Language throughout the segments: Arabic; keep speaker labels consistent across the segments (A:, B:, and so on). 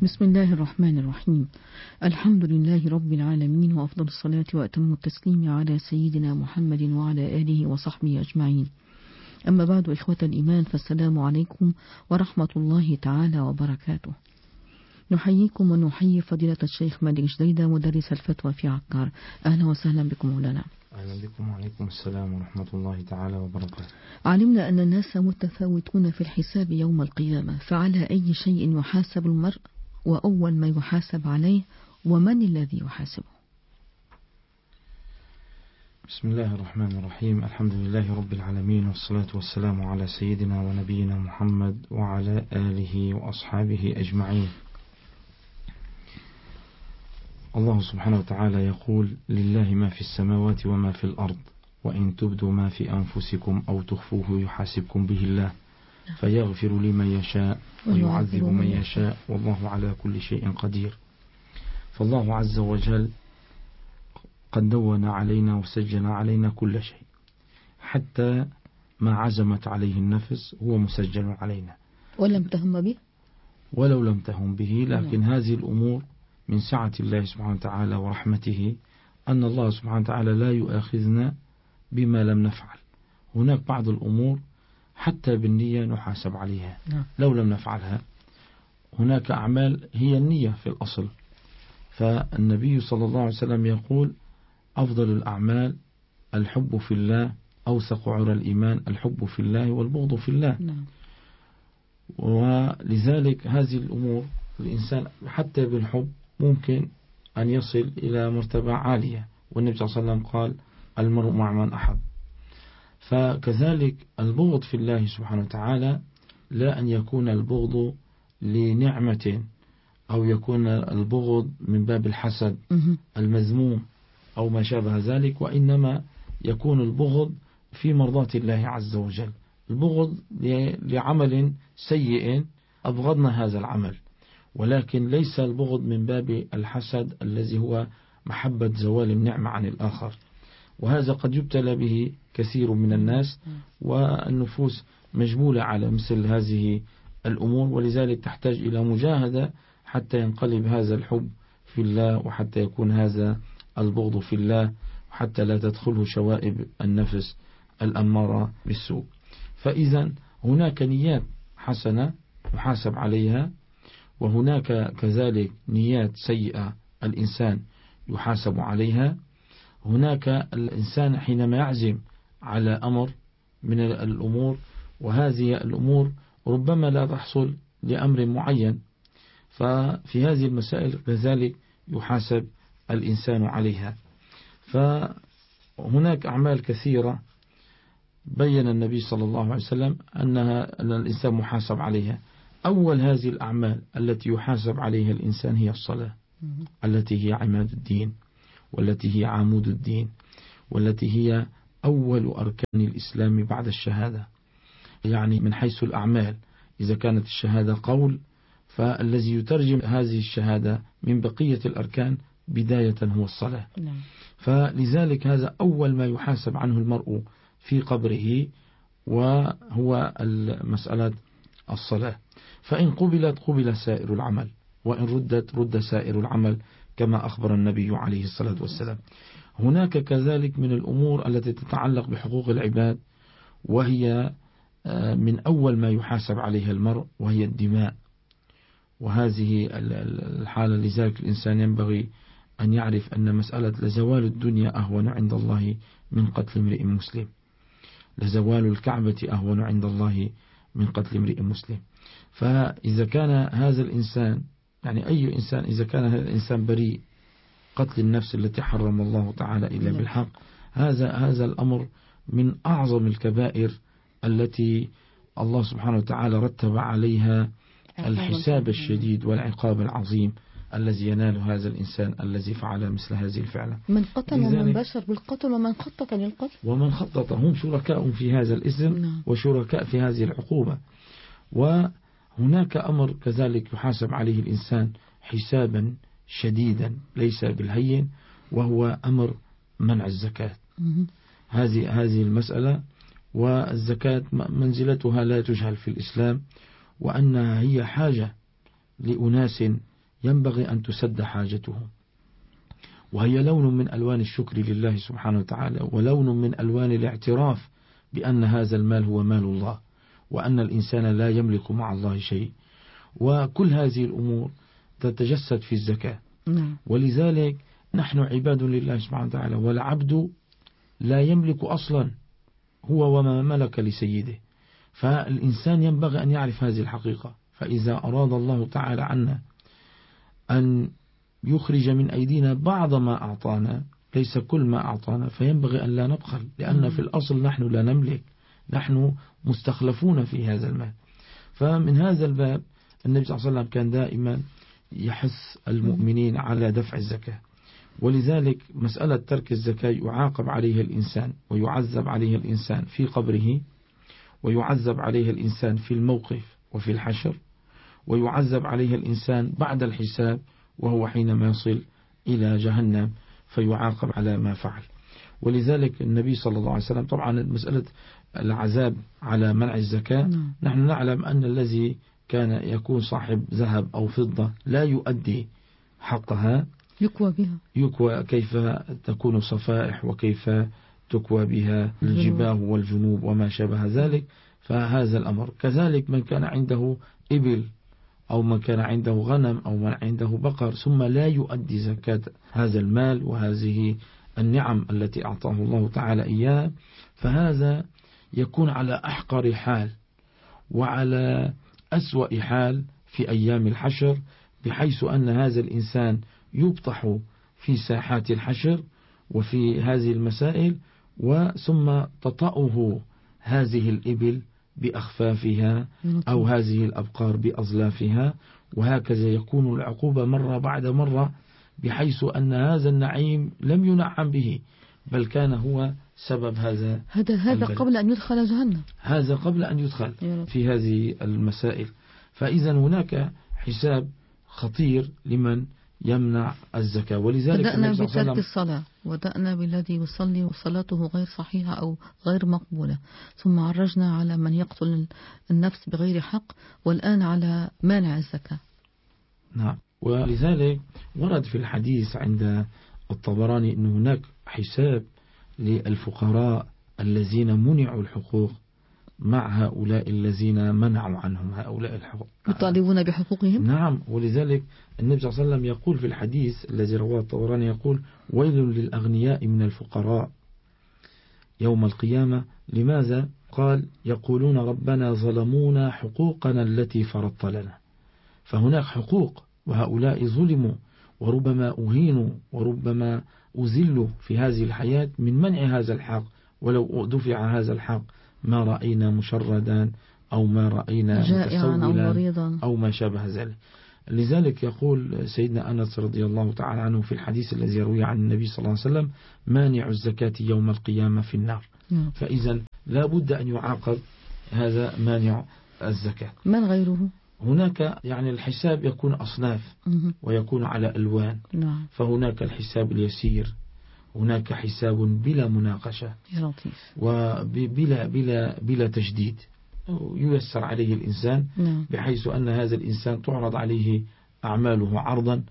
A: بسم الله الرحمن الرحيم. الحمد لله رب العالمين، وأفضل الصلاة وأتم التسليم على سيدنا محمد وعلى آله وصحبه أجمعين. أما بعد، إخوة الإيمان، فالسلام عليكم ورحمة الله تعالى وبركاته. نحييكم ونحيي فضيلة الشيخ مالك جديدة مدرس الفتوى في عكار. أهلا وسهلا بكم مولانا.
B: أهلا بكم وعليكم السلام ورحمة الله تعالى وبركاته.
A: علمنا أن الناس متفاوتون في الحساب يوم القيامة، فعلى أي شيء يحاسب المرء؟ وأول ما يحاسب عليه، ومن الذي يحاسبه؟
B: بسم الله الرحمن الرحيم. الحمد لله رب العالمين، والصلاة والسلام على سيدنا ونبينا محمد وعلى آله وأصحابه أجمعين. الله سبحانه وتعالى يقول: لله ما في السماوات وما في الأرض، وإن تبدوا ما في أنفسكم أو تخفوه يحاسبكم به الله، فيغفر لمن يشاء ويعذب من يشاء، والله على كل شيء قدير. فالله عز وجل قد دون علينا وسجل علينا كل شيء، حتى ما عزمت عليه النفس هو مسجل علينا
A: ولم تهم به،
B: ولو لم تهم به. لكن هذه الأمور من سعة الله سبحانه وتعالى ورحمته، أن الله سبحانه وتعالى لا يؤاخذنا بما لم نفعل. هناك بعض الأمور حتى بالنية نحاسب عليها لو لم نفعلها. هناك أعمال هي النية في الأصل، فالنبي صلى الله عليه وسلم يقول: أفضل الأعمال الحب في الله، أوثق عرى الإيمان الحب في الله والبغض في الله. ولذلك هذه الأمور الإنسان حتى بالحب ممكن أن يصل إلى مرتبة عالية، والنبي صلى الله عليه وسلم قال: المرء مع من أحب. فكذلك البغض في الله سبحانه وتعالى، لا أن يكون البغض لنعمة، أو يكون البغض من باب الحسد المذموم أو ما شابه ذلك، وإنما يكون البغض في مرضاة الله عز وجل. البغض لعمل سيء أبغضنا هذا العمل، ولكن ليس البغض من باب الحسد الذي هو محبة زوال النعمة عن الآخر، وهذا قد يبتلى به كثير من الناس، والنفوس مجبولة على مثل هذه الأمور، ولذلك تحتاج إلى مجاهدة حتى ينقلب هذا الحب في الله، وحتى يكون هذا البغض في الله، وحتى لا تدخله شوائب النفس الأمارة بالسوء. فإذا هناك نيات حسنة يحاسب عليها، وهناك كذلك نيات سيئة الإنسان يحاسب عليها. هناك الإنسان حينما يعزم على أمر من الأمور، وهذه الأمور ربما لا تحصل لأمر معين، ففي هذه المسائل كذلك يحاسب الإنسان عليها. فهناك أعمال كثيرة بين النبي صلى الله عليه وسلم أن الإنسان محاسب عليها. أول هذه الأعمال التي يحاسب عليها الإنسان هي الصلاة، التي هي عماد الدين، والتي هي عمود الدين، والتي هي أول أركان الإسلام بعد الشهادة. يعني من حيث الأعمال، إذا كانت الشهادة قول، فالذي يترجم هذه الشهادة من بقية الأركان بداية هو الصلاة. فلذلك هذا أول ما يحاسب عنه المرء في قبره، وهو مسألة الصلاة. فإن قبلت قبل سائر العمل، وإن ردت رد سائر العمل، كما أخبر النبي عليه الصلاة والسلام. هناك كذلك من الأمور التي تتعلق بحقوق العباد، وهي من أول ما يحاسب عليها المرء، وهي الدماء. وهذه الحالة لذلك الإنسان ينبغي أن يعرف أن مسألة لزوال الدنيا أهون عند الله من قتل امرئ مسلم، لزوال الكعبة أهون عند الله من قتل امرئ مسلم. فإذا كان هذا الإنسان، يعني أي إنسان، إذا كان هذا الإنسان بريء، قتل النفس التي حرم الله تعالى إلا بالحق، هذا الأمر من أعظم الكبائر التي الله سبحانه وتعالى رتب عليها الحساب الشديد والعقاب العظيم الذي ينال هذا الإنسان الذي فعل مثل هذه الفعلة.
A: من قتل ومن بشر بالقتل ومن خطط للقتل،
B: ومن خطط، هم شركاء في هذا الإثم وشركاء في هذه العقوبة. وهناك أمر كذلك يحاسب عليه الإنسان حسابا شديدا ليس بالهين، وهو أمر منع الزكاة. هذه المسألة، والزكاة منزلتها لا تجهل في الإسلام، وأنها هي حاجة لأناس ينبغي أن تسد حاجته، وهي لون من ألوان الشكر لله سبحانه وتعالى، ولون من ألوان الاعتراف بأن هذا المال هو مال الله، وأن الإنسان لا يملك مع الله شيء. وكل هذه الأمور تتجسد في الزكاة. ولذلك نحن عباد لله سبحانه وتعالى، والعبد لا يملك أصلا هو وما ملك لسيده، فالإنسان ينبغي أن يعرف هذه الحقيقة. فإذا أراد الله تعالى عنا أن يخرج من أيدينا بعض ما أعطانا، ليس كل ما أعطانا، فينبغي أن لا نبخل، لأن في الأصل نحن لا نملك، نحن مستخلفون في هذا المال. فمن هذا الباب النبي صلى الله عليه وسلم كان دائما يحث المؤمنين على دفع الزكاة. ولذلك مسألة ترك الزكاة يعاقب عليها الإنسان، ويعذب عليها الإنسان في قبره، ويعذب عليها الإنسان في الموقف وفي الحشر، ويعذب عليها الإنسان بعد الحساب وهو حينما يصل إلى جهنم فيعاقب على ما فعل. ولذلك النبي صلى الله عليه وسلم، طبعا مسألة العذاب على منع الزكاة، نحن نعلم أن الذي كان يكون صاحب ذهب أو فضة لا يؤدي حقها
A: يكوى بها،
B: يكوى كيف تكون صفائح، وكيف تكوى بها الجباه والجنوب وما شابه ذلك. فهذا الأمر كذلك من كان عنده إبل، أو من كان عنده غنم، أو من عنده بقر، ثم لا يؤدي زكاة هذا المال وهذه النعم التي أعطاه الله تعالى إياه، فهذا يكون على أحقر حال وعلى أسوأ حال في أيام الحشر، بحيث أن هذا الإنسان يبطح في ساحات الحشر وفي هذه المسائل، وثم تطأه هذه الإبل بأخفافها أو هذه الأبقار بأظلافها، وهكذا يكون العقوبة مرة بعد مرة، بحيث أن هذا النعيم لم ينعم به، بل كان هو سبب هذا
A: قبل أن يدخل جهنم،
B: هذا قبل أن يدخل في هذه المسائل. فإذا هناك حساب خطير لمن يمنع الزكاة. ولذلك
A: بدأنا بترك الصلاة، بدأنا بالذي يصلي وصلاته غير صحيحة أو غير مقبولة، ثم عرجنا على من يقتل النفس بغير حق، والآن على مانع الزكاة.
B: نعم. ولذلك ورد في الحديث عند الطبراني أن هناك حساب للفقراء الذين منعوا الحقوق مع هؤلاء الذين منعوا عنهم هؤلاء الحقوق،
A: يطالبون بحقوقهم.
B: نعم. ولذلك النبي صلى الله عليه وسلم يقول في الحديث الذي رواه الطبراني، يقول: ويل للأغنياء من الفقراء يوم القيامة. لماذا؟ قال: يقولون ربنا ظلمونا حقوقنا التي فرضت لنا. فهناك حقوق، وهؤلاء ظلموا، وربما أهينوا، وربما أذلوا في هذه الحياة من منع هذا الحق، ولو دفع هذا الحق ما رأينا مشردا، أو ما رأينا متسولا، أو ما شابه ذلك. لذلك يقول سيدنا أنس رضي الله تعالى عنه في الحديث الذي يروي عن النبي صلى الله عليه وسلم: مانع الزكاة يوم القيامة في النار. فإذا لا بد أن يعاقب هذا مانع الزكاة.
A: من غيره؟
B: هناك يعني الحساب يكون أصناف، ويكون على ألوان. فهناك الحساب اليسير، هناك حساب بلا مناقشة وبلا بلا تشديد، ييسر عليه الإنسان، بحيث أن هذا الإنسان تعرض عليه أعماله عرضا،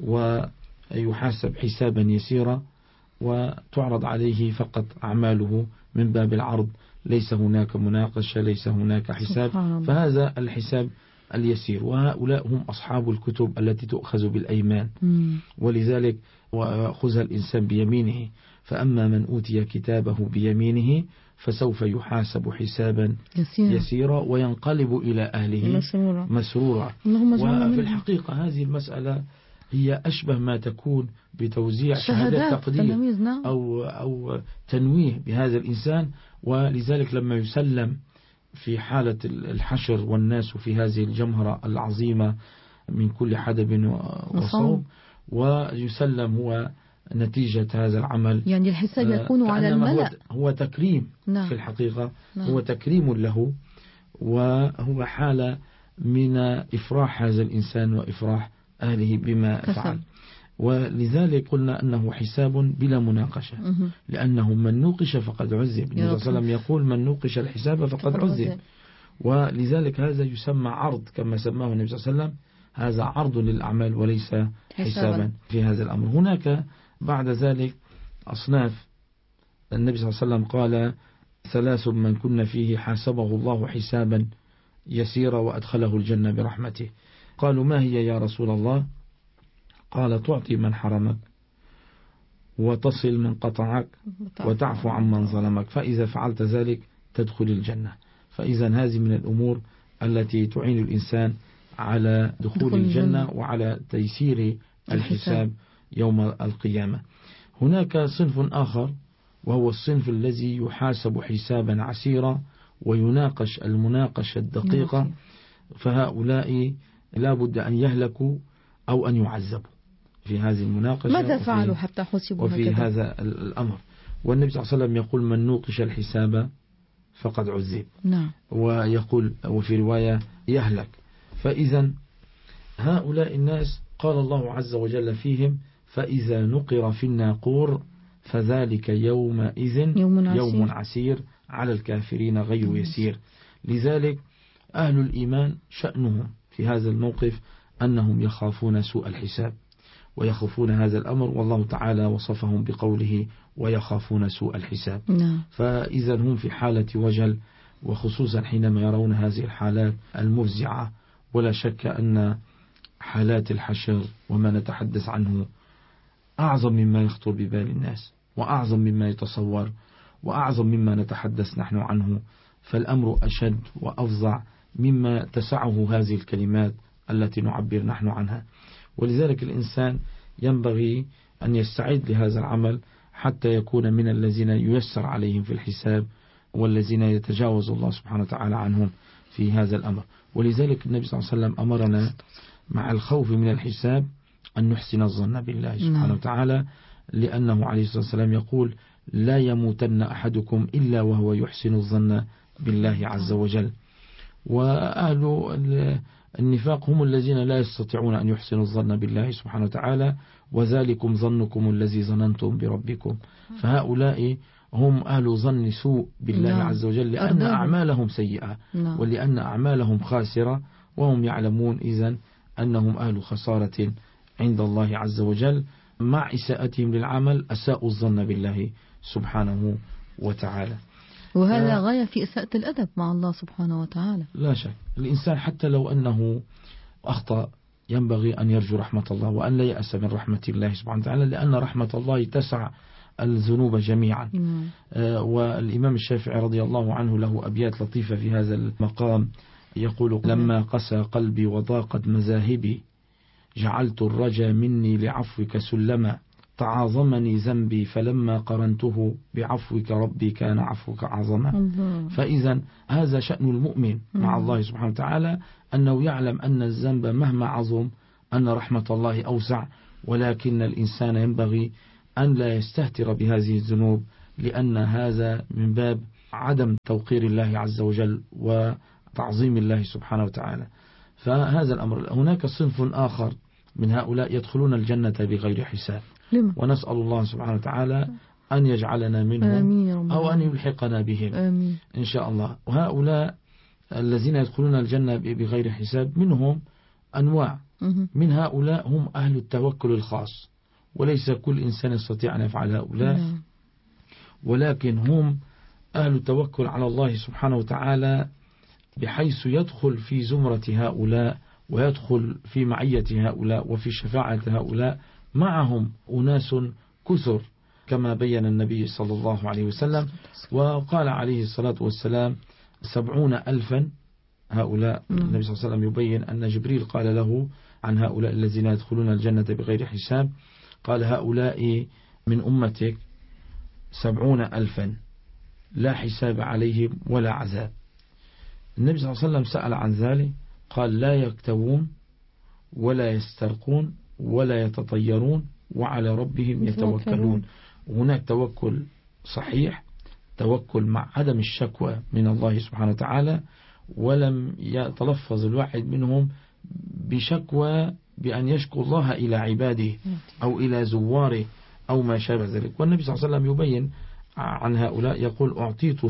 B: ويحاسب حسابا يسيرا، وتعرض عليه فقط أعماله من باب العرض، ليس هناك مناقشة، ليس هناك حساب. فهذا الحساب اليسير. وهؤلاء هم أصحاب الكتب التي تؤخذ بالأيمان. ولذلك وأخذها الإنسان بيمينه. فأما من أوتي كتابه بيمينه فسوف يحاسب حسابا يسيرا وينقلب إلى أهله مسرورا. وفي الحقيقة هذه المسألة هي أشبه ما تكون بتوزيع شهادات تقدير أو تنويه بهذا الإنسان. ولذلك لما يسلم في حالة الحشر والناس في هذه الجمهرة العظيمة من كل حدب وصوب، ويسلم هو نتيجة هذا العمل،
A: يعني الحساب يكون على الملأ،
B: هو تكريم. في الحقيقة هو تكريم له، وهو حالة من إفراح هذا الإنسان وإفراح أهله بما فعل. ولذلك قلنا أنه حساب بلا مناقشة، لأنه من نوقش فقد عذب. النبي صلى الله عليه وسلم يقول: من نوقش الحساب فقد عذب. ولذلك هذا يسمى عرض، كما سماه النبي صلى الله عليه وسلم هذا عرض للأعمال وليس حسابا في هذا الأمر. هناك بعد ذلك أصناف. النبي صلى الله عليه وسلم قال: 3 من كن فيه حاسبه الله حسابا يسيرا وأدخله الجنة برحمته. قالوا: ما هي يا رسول الله؟ قال: تعطي من حرمك، وتصل من قطعك، وتعفو عن من ظلمك، فإذا فعلت ذلك تدخل الجنة. فإذا هذه من الأمور التي تعين الإنسان على دخول الجنة وعلى تيسير الحساب يوم القيامة. هناك صنف آخر، وهو الصنف الذي يحاسب حسابا عسيرا ويناقش المناقشة الدقيقة، فهؤلاء لا بد أن يهلكوا أو أن يعذبوا في هذه المناقشة.
A: ماذا فعلوا حتى حسبوا
B: وفي هذا الأمر؟ والنبي صلى الله عليه وسلم يقول: من نوقش الحساب فقد عذب.
A: نعم.
B: ويقول وفي رواية: يهلك. فإذا هؤلاء الناس قال الله عز وجل فيهم: فإذا نقر في الناقور فذلك يومئذ يوم عسير على الكافرين غير يسير. لذلك أهل الإيمان شأنهم في هذا الموقف أنهم يخافون سوء الحساب ويخافون هذا الأمر، والله تعالى وصفهم بقوله: ويخافون سوء الحساب. فإذا هم في حالة وجل، وخصوصا حينما يرون هذه الحالات المفزعة. ولا شك أن حالات الحشر وما نتحدث عنه أعظم مما يخطر ببال الناس، وأعظم مما يتصور، وأعظم مما نتحدث نحن عنه. فالأمر أشد وأفظع مما تسعه هذه الكلمات التي نعبر نحن عنها. ولذلك الإنسان ينبغي أن يستعد لهذا العمل حتى يكون من الذين ييسر عليهم في الحساب، والذين يتجاوز الله سبحانه وتعالى عنهم في هذا الأمر. ولذلك النبي صلى الله عليه وسلم أمرنا مع الخوف من الحساب أن نحسن الظن بالله سبحانه وتعالى، لأنه عليه الصلاة والسلام يقول: لا يموتن أحدكم إلا وهو يحسن الظن بالله عز وجل. وأهل النفاق هم الذين لا يستطيعون أن يحسنوا الظن بالله سبحانه وتعالى: وذلكم ظنكم الذي ظننتم بربكم. فهؤلاء هم أهل ظن سوء بالله عز وجل، لأن أعمالهم سيئة ولأن أعمالهم خاسرة، وهم يعلمون إذن أنهم أهل خسارة عند الله عز وجل. مع إساءتهم للعمل أساءوا الظن بالله سبحانه وتعالى.
A: وهذا غاية في إساءة الأدب مع الله سبحانه وتعالى.
B: لا شك الإنسان حتى لو أنه أخطأ ينبغي أن يرجو رحمة الله وأن لا يأس من رحمة الله سبحانه وتعالى، لأن رحمة الله تسع الذنوب جميعا. والإمام الشافعي رضي الله عنه له أبيات لطيفة في هذا المقام، يقول: لما قسى قلبي وضاقت مذاهبي جعلت الرجا مني لعفوك سلما تعاظمني ذنبي فلما قرنته بعفوك ربي كان عفوك أعظما. فإذا هذا شأن المؤمن مع الله سبحانه وتعالى، أنه يعلم أن الذنب مهما عظم أن رحمة الله أوسع، ولكن الإنسان ينبغي أن لا يستهتر بهذه الذنوب، لأن هذا من باب عدم توقير الله عز وجل وتعظيم الله سبحانه وتعالى. فهذا الأمر. هناك صنف آخر من هؤلاء يدخلون الجنة بغير حساب، ونسأل الله سبحانه وتعالى أن يجعلنا منهم أو أن يلحقنا بهم إن شاء الله. وهؤلاء الذين يدخلون الجنة بغير حساب منهم أنواع. من هؤلاء هم أهل التوكل الخاص، وليس كل إنسان يستطيع أن يفعل هؤلاء، ولكن هم أهل التوكل على الله سبحانه وتعالى، بحيث يدخل في زمرة هؤلاء ويدخل في معية هؤلاء وفي شفاعة هؤلاء. معهم أناس كثر كما بين النبي صلى الله عليه وسلم، وقال عليه الصلاة والسلام: 70,000 هؤلاء. النبي صلى الله عليه وسلم يبين أن جبريل قال له عن هؤلاء الذين يدخلون الجنة بغير حساب، قال: هؤلاء من أمتك 70,000 لا حساب عليهم ولا عذاب. النبي صلى الله عليه وسلم سأل عن ذلك، قال: لا يكتوون ولا يسترقون ولا يتطيرون وعلى ربهم يتوكلون. هناك توكل صحيح، توكل مع عدم الشكوى من الله سبحانه وتعالى، ولم يتلفظ الواحد منهم بشكوى بأن يشكو الله إلى عباده أو إلى زواره أو ما شابه ذلك. والنبي صلى الله عليه وسلم يبين عن هؤلاء، يقول: أعطيت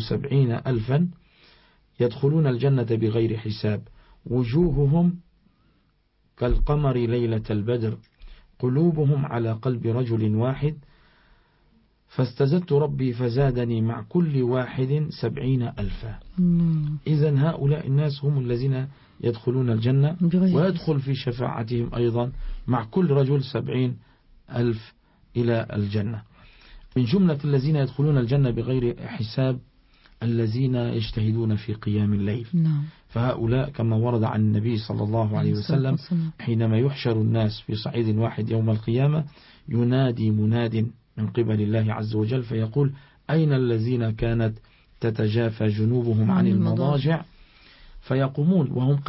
B: 70,000 يدخلون الجنة بغير حساب وجوههم كالقمر ليلة البدر قلوبهم على قلب رجل واحد فاستزدت ربي فزادني مع كل واحد 70,000. إذن هؤلاء الناس هم الذين يدخلون الجنة، ويدخل في شفاعتهم أيضا مع كل رجل 70,000 إلى الجنة. من جملة الذين يدخلون الجنة بغير حساب الذين يجتهدون في قيام الليل. فهؤلاء كما ورد عن النبي صلى الله عليه وسلم حينما يحشر الناس في صعيد واحد يوم القيامة ينادي مناد من قبل الله عز وجل فيقول: أين الذين كانت تتجافى جنوبهم عن المضاجع؟ فيقومون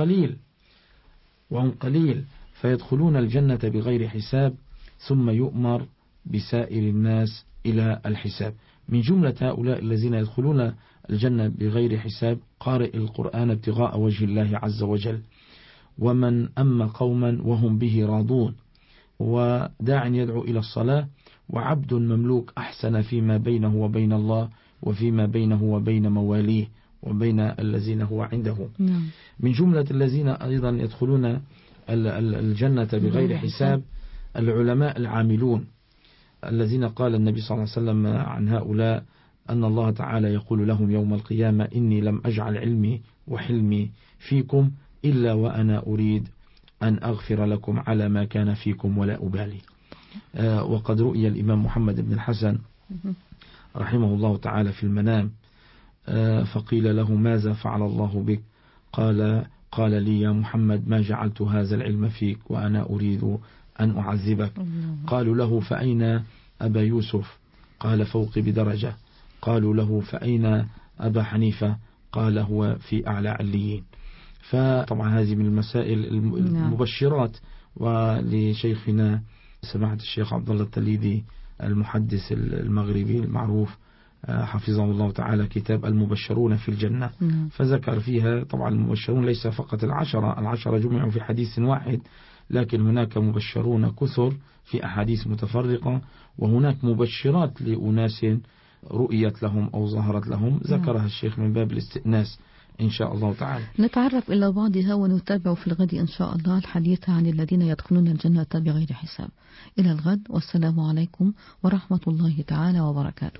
B: وهم قليل فيدخلون الجنة بغير حساب، ثم يؤمر بسائر الناس إلى الحساب. من جملة هؤلاء الذين يدخلون الجنة بغير حساب قارئ القرآن ابتغاء وجه الله عز وجل، ومن أما قوما وهم به راضون، وداع يدعو إلى الصلاة، وعبد مملوك أحسن فيما بينه وبين الله وفيما بينه وبين مواليه وبين الذين هو عنده. من جملة الذين أيضا يدخلون الجنة بغير حساب العلماء العاملون الذين قال النبي صلى الله عليه وسلم عن هؤلاء أن الله تعالى يقول لهم يوم القيامة: إني لم أجعل علمي وحلمي فيكم إلا وأنا أريد أن أغفر لكم على ما كان فيكم ولا أبالي. وقد رؤي الإمام محمد بن الحسن رحمه الله تعالى في المنام، فقيل له: ماذا فعل الله بك؟ قال لي: يا محمد ما جعلت هذا العلم فيك وأنا أريد أن أعذبك. قالوا له: فأين أبا يوسف؟ قال: فوق بدرجة. قالوا له: فأين أبا حنيفة؟ قال: هو في أعلى عليين. فطبعا هذه من المسائل المبشرات. ولشيخنا سماحة الشيخ عبد الله التليدي المحدث المغربي المعروف حفظه الله تعالى كتاب المبشرون في الجنة، فذكر فيها طبعا المبشرون ليس فقط العشرة جمعوا في حديث واحد، لكن هناك مبشرون كثر في أحاديث متفرقة، وهناك مبشرات لأناس رؤيت لهم أو ظهرت لهم ذكرها الشيخ من باب الاستئناس إن شاء الله تعالى.
A: نتعرف إلى بعضها ونتابع في الغد إن شاء الله الحديث عن الذين يدخلون الجنة بغير حساب. إلى الغد، والسلام عليكم ورحمة الله تعالى وبركاته.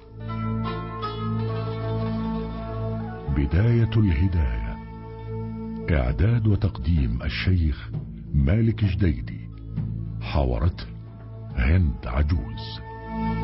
C: بداية الهداية، إعداد وتقديم الشيخ مالك جديدي، حاورته هند عجوز.